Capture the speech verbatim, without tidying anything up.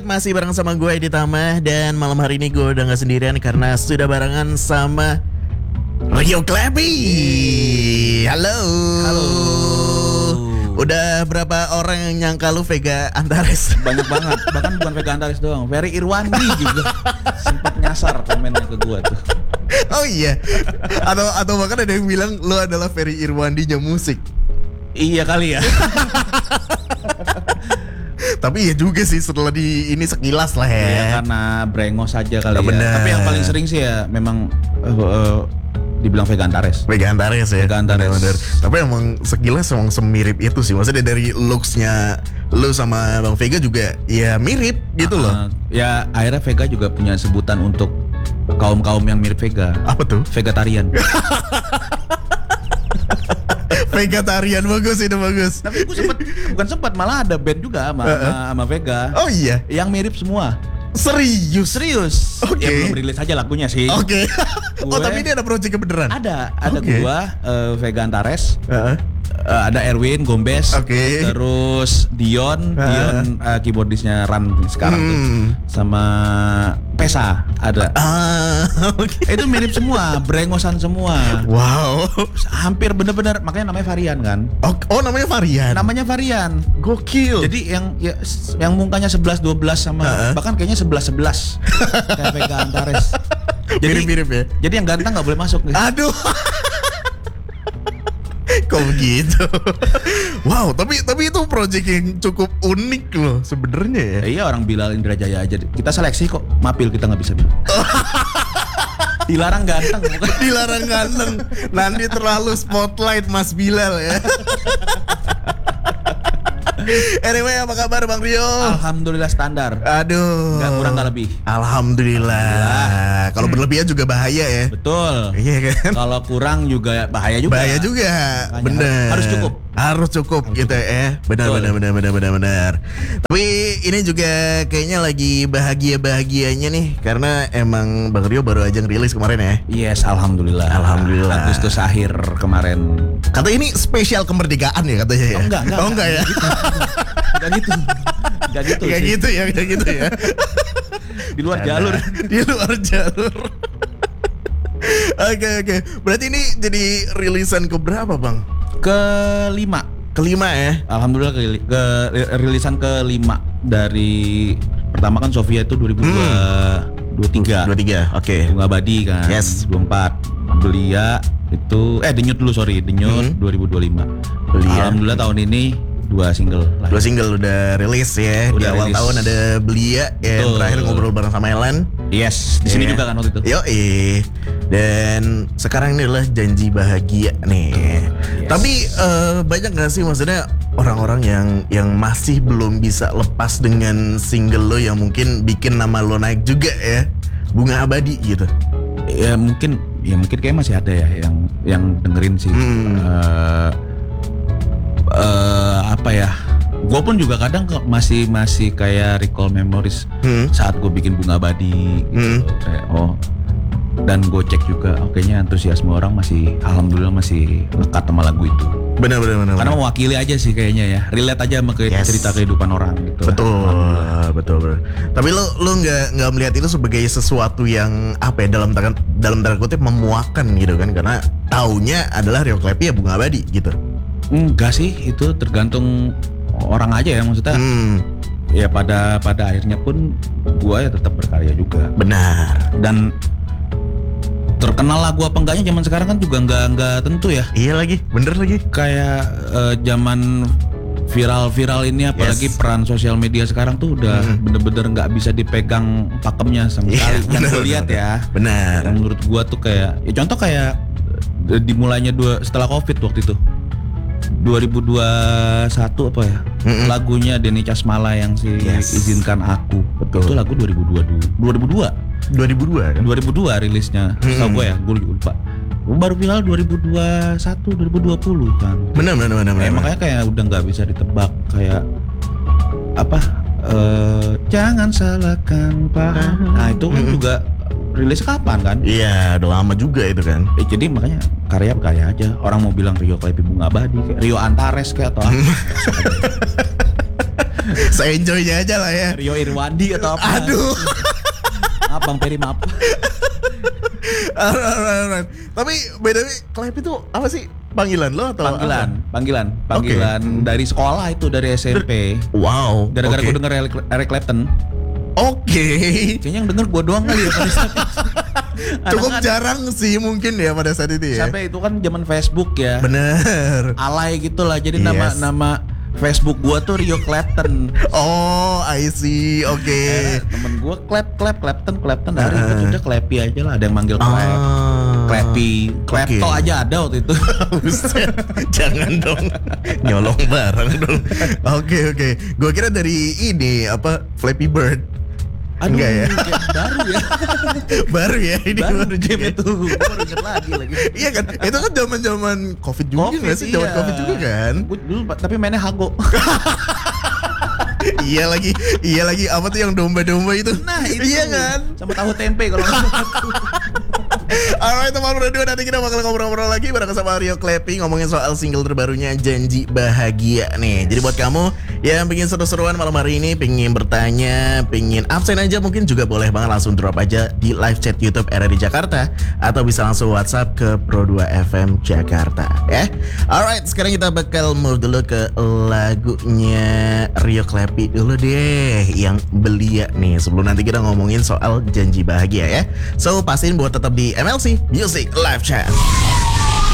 Masih bareng sama gue Edi Tama. Dan malam hari ini gue udah gak sendirian karena sudah barengan sama Rio Klepi. Halo. Halo. Udah berapa orang yang nyangka lu Vega Antares? Banyak banget. Bahkan bukan Vega Antares doang, Ferry Irwandi juga sempat nyasar komennya ke gue tuh. Oh iya. Atau atau bahkan ada yang bilang lu adalah Ferry Irwandinya musik. Iya kali ya. Tapi ya juga sih setelah di ini sekilas lah ya. Ya karena brengos aja kali oh, ya. Bener. Tapi yang paling sering sih ya memang uh, uh, dibilang Vega Antares. Vega Antares ya. Vega Antares. Bener-bener. Tapi emang sekilas emang semirip itu sih. Maksudnya dari looks-nya lu sama Bang Vega juga ya mirip gitu uh, loh. Ya akhirnya Vega juga punya sebutan untuk kaum-kaum yang mirip Vega. Apa tuh? Vegetarian. Vegetarian bagus itu bagus. Tapi gue sempet bukan sempat malah ada band juga sama, uh-uh. sama, sama Vega. Oh iya. Yang mirip semua. Serius? Serius. Oke. Okay. Ya belum rilis aja lagunya sih. Oke. Okay. Oh tapi ini ada project beneran? Ada. Ada okay. gua uh, Vega Antares. Uh-uh. Uh, ada Erwin Gombes, okay. Terus Dion, uh. Dion uh, keyboardisnya Ran sekarang hmm. tuh, sama Pesa ada. Ah, okay. Itu mirip semua, brengosan semua. Wow, hampir bener-bener, makanya namanya varian kan? Oh, oh namanya varian. Namanya varian. Gokil. Jadi yang ya, yang mukanya sebelas dua belas sama uh-uh. bahkan kayaknya sebelas sebelas kayak Vega Antares. Jadi mirip-mirip ya. Jadi yang ganteng nggak boleh masuk nih. Aduh. Kok begitu? Wow, tapi tapi itu project yang cukup unik loh sebenarnya ya. Iya orang Bilal Indrajaya aja. Kita seleksi kok, mapil kita nggak bisa bilang. Dilarang ganteng, bukan? Dilarang ganteng. Nanti terlalu spotlight Mas Bilal ya. Anyway, apa kabar Bang Rio? Alhamdulillah standar. Aduh. Gak kurang gak lebih. Alhamdulillah. Alhamdulillah. Kalau hmm. berlebihan juga bahaya ya. Betul. Iya kan? Kalau kurang juga bahaya juga. Bahaya juga. Makanya bener. Harus cukup. Harus cukup harus gitu cukup. ya. Benar benar benar benar benar benar. Tapi ini juga kayaknya lagi bahagia-bahagianya nih karena emang Bang Rio baru aja ngerilis kemarin ya. Yes, alhamdulillah. Alhamdulillah. Agustus akhir kemarin. Kata ini spesial kemerdekaan ya katanya ya. Oh enggak, enggak. Oh enggak, enggak ya. Enggak gitu. Enggak gitu. Enggak gitu ya, enggak gitu ya. Di luar jalur. Di luar jalur. Oke okay, oke. Okay. Berarti ini jadi rilisan keberapa Bang? Kelima. Kelima ya? Alhamdulillah ke, ke rilisan kelima dari pertama kan Sofia itu dua ribu dua puluh tiga. dua puluh tiga. Oke. Okay. Bunga Abadi kan. Yes. dua puluh empat. Belia itu eh Denyut dulu sorry Denyut hmm. dua ribu dua puluh lima. Belia. Alhamdulillah tahun ini dua single lah. Dua single udah rilis ya. Udah di awal rilis. Tahun ada Belia ya, yang terakhir ngobrol bareng sama Ellen. Yes, di sini yeah. juga kan waktu itu. Yoi. Dan sekarang ini adalah Janji Bahagia nih. Yes. Tapi uh, banyak gak sih maksudnya orang-orang yang yang masih belum bisa lepas dengan single lo yang mungkin bikin nama lo naik juga ya, Bunga Abadi gitu. Ya mungkin ya mungkin kayak masih ada ya yang yang dengerin sih. Hmm. Uh, uh, apa ya? Gue pun juga kadang masih masih kayak recall memories hmm. saat gue bikin Bunga Abadi. Hmm. Gitu. Kayak, oh. Dan gue cek juga, oh, kayaknya antusiasme orang masih, alhamdulillah masih lekat sama lagu itu. Benar benar benar. Karena mewakili aja sih kayaknya ya, relate aja sama ke yes. cerita kehidupan orang gitu. Betul, betul betul. Tapi lo lo nggak nggak melihat itu sebagai sesuatu yang apa ya dalam tanda dalam tanda kutip memuakan gitu kan? Karena taunya adalah Rio Klepi ya Bunga Abadi gitu. Enggak sih, itu tergantung orang aja ya maksudnya. Hmm. Ya pada pada akhirnya pun gue ya tetap berkarya juga. Benar. Dan terkenal lagu apa enggaknya zaman sekarang kan juga enggak enggak tentu ya. Iya lagi, bener lagi. Kayak uh, zaman viral-viral ini apalagi yes. peran sosial media sekarang tuh udah hmm. bener-bener nggak bisa dipegang pakemnya sama sekali. Yeah, yang gue lihat ya. Benar. Yang menurut gua tuh kayak, ya contoh kayak dimulainya dua setelah Covid waktu itu. dua ribu dua puluh satu apa ya? Mm-hmm. Lagunya Denny Casmala yang si yes. Izinkan Aku. Betul. Itu lagu dua ribu dua dua. dua ribu dua. dua ribu dua kan? dua ribu dua rilisnya. Mm-hmm. Tahu gue ya, gue lupa. Gue baru viral dua ribu dua puluh satu dua ribu dua puluh kan. Benar benar benar. Eh, makanya kayak udah enggak bisa ditebak kayak apa? Uh, jangan salahkan paham. Nah, itu kan mm-hmm. juga rilis kapan kan? Iya, udah lama juga itu kan. Eh, jadi makanya karya karya aja. Orang mau bilang Rio Klepi Bunga Abadi, kayak Rio Antares kayak atau apa. Se-enjoynya aja lah ya. Rio Irwandi atau apa? Aduh. Abang Peri maaf. Alright, alright, alright. Tapi by the way, Klep itu apa sih? Panggilan lo atau Panggilan, apa? panggilan, panggilan dari sekolah itu, dari S M P. Wow. Gara-gara oke. gue denger Eric, Eric Clapton. Oke. Kayaknya yang denger gue doang kali ya pada saat itu. Cukup Anak-anak- jarang sih mungkin ya pada saat itu ya. Sampai itu kan zaman Facebook ya. Bener. Alay gitu lah. Jadi Yes. nama nama Facebook gua tuh Rio Clapton. Oh, I see. Oke. Eh, temen gua Clap Clap Clapton Clapton dari Ah. itu udah Clappy aja lah. Ada yang manggil Clap. Ah. Clappy, Clapto Oke. aja ada waktu itu. Buset, jangan dong nyolong barang dong. Oke oke, gua kira dari ini apa Flappy Bird. Aduh, Enggak ya? game baru ya. Baru ya ini baru baru game juga. itu. Gua baru inget lagi lagi. Iya kan, itu kan zaman zaman Covid juga nggak sih, zaman iya. Covid juga kan? Gua dulu tapi mainnya Hago. Iya lagi, iya lagi apa tuh yang domba-domba itu? Nah, itu. Iya kan? Sama tahu tempe kalau nggak salah. Alright teman berdua, nanti kita bakal ngobrol-ngobrol lagi bareng sama Rio Clappy ngomongin soal single terbarunya Janji Bahagia nih. Jadi buat kamu yang pengen seru-seruan malam hari ini, pengen bertanya, pengen absen aja, mungkin juga boleh banget langsung drop aja di live chat YouTube R R I Jakarta atau bisa langsung WhatsApp ke Pro dua F M Jakarta ya. Alright, sekarang kita bakal move dulu ke lagunya Rio Clappy dulu deh yang Belia nih, sebelum nanti kita ngomongin soal Janji Bahagia ya. So pastiin buat tetap di M L C Music Live Chat.